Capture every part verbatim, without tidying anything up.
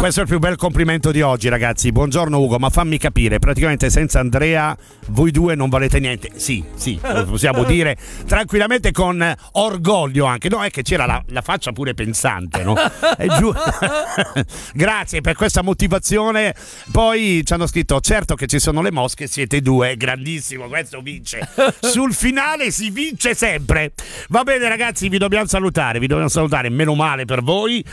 Questo è il più bel complimento di oggi, ragazzi. Buongiorno Ugo, ma fammi capire, praticamente senza Andrea voi due non valete niente. Sì, sì, lo possiamo dire tranquillamente con orgoglio anche. No, è che c'era la, la faccia pure pensante, no? È giù. Grazie per questa motivazione. Poi ci hanno scritto: certo che ci sono le mosche, siete due, grandissimo, questo vince. Sul finale si vince sempre. Va bene ragazzi, vi dobbiamo salutare, vi dobbiamo salutare, meno male per voi.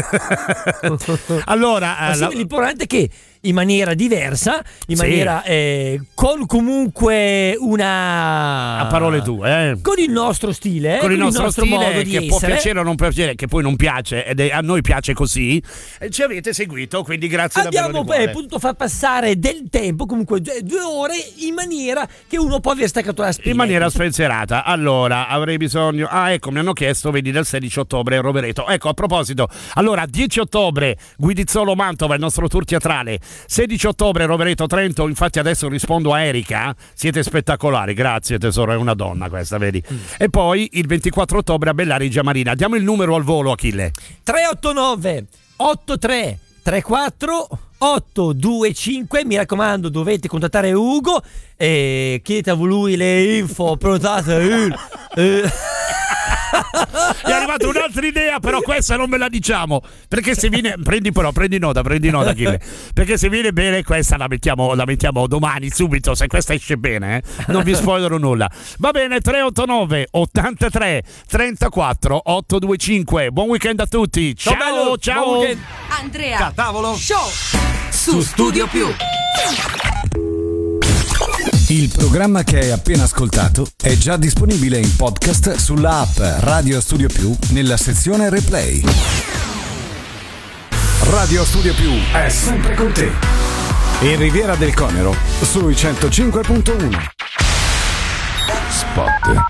Allora, eh, sì, la... l'importante è che in maniera diversa, in sì. maniera eh, con comunque una a parole tue, eh. con il nostro stile, con, con il nostro, nostro stile modo di che essere. Può piacere o non piacere, che poi non piace ed è, a noi piace così, e ci avete seguito, quindi grazie abbiamo davvero di cuore. Abbiamo potuto far passare del tempo, comunque due, due ore, in maniera che uno può aver staccato la spina. In maniera spensierata. Allora, avrei bisogno, ah ecco, mi hanno chiesto, vedi, del sedici ottobre Rovereto. Ecco, a proposito, allora dieci ottobre Guidizzolo Mantova, il nostro tour teatrale. Sedici ottobre Rovereto Trento. Infatti adesso rispondo a Erika, siete spettacolari, grazie tesoro, è una donna questa, vedi. Mm. E poi il ventiquattro ottobre a Bellari Giamarina. Diamo il numero al volo, Achille. tre otto nove otto tre tre quattro otto due cinque. Mi raccomando, dovete contattare Ugo e chiedete a lui le info, prenotate il, eh. È arrivata un'altra idea, però questa non me la diciamo, perché se viene, prendi però, prendi nota, prendi nota Achille, perché se viene bene questa la mettiamo, la mettiamo domani subito, se questa esce bene, eh? Non vi spoilerò nulla. Va bene, tre otto nove ottantatré trentaquattro ottocentoventicinque. Buon weekend a tutti. Ciao, ciao. ciao. Andrea Catavolo Show su Studio Più. Il programma che hai appena ascoltato è già disponibile in podcast sulla app Radio Studio Più nella sezione Replay. Radio Studio Più è sempre con te. In Riviera del Conero sui centocinque punto uno. Spot.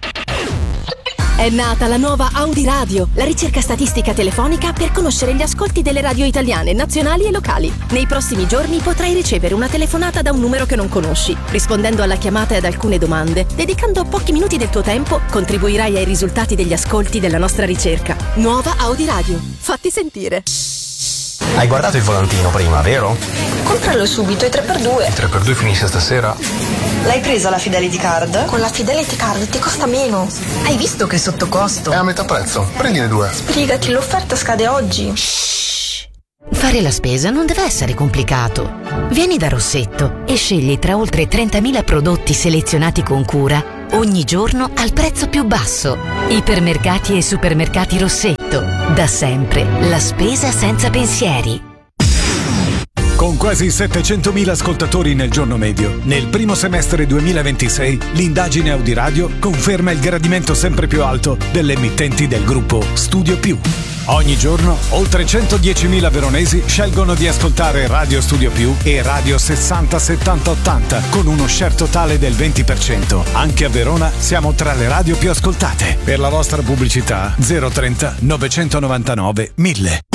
È nata la nuova Audi Radio, la ricerca statistica telefonica per conoscere gli ascolti delle radio italiane, nazionali e locali. Nei prossimi giorni potrai ricevere una telefonata da un numero che non conosci. Rispondendo alla chiamata e ad alcune domande, dedicando pochi minuti del tuo tempo, contribuirai ai risultati degli ascolti della nostra ricerca. Nuova Audi Radio. Fatti sentire. Hai guardato il volantino prima, vero? Compralo subito, è tre per due. Il tre per due finisce stasera? L'hai presa la Fidelity Card? Con la Fidelity Card ti costa meno. Hai visto che è sotto costo? È a metà prezzo, prendine due. Sbrigati, l'offerta scade oggi. Shhh. Fare la spesa non deve essere complicato. Vieni da Rossetto e scegli tra oltre trentamila prodotti selezionati con cura ogni giorno al prezzo più basso. Ipermercati e supermercati Rossetto. Da sempre la spesa senza pensieri. Con quasi settecentomila ascoltatori nel giorno medio, nel primo semestre duemilaventisei l'indagine Audiradio conferma il gradimento sempre più alto delle emittenti del gruppo Studio Più. Ogni giorno oltre centodiecimila veronesi scelgono di ascoltare Radio Studio Più e Radio sessanta settanta ottanta con uno share totale del venti per cento. Anche a Verona siamo tra le radio più ascoltate. Per la vostra pubblicità zero trenta novecentonovantanove mille.